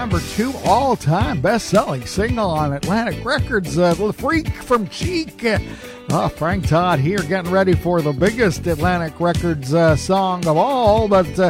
#2 all-time best-selling single on Atlantic Records, The Freak from Cheek. Frank Todd here getting ready for the biggest Atlantic Records song of all, but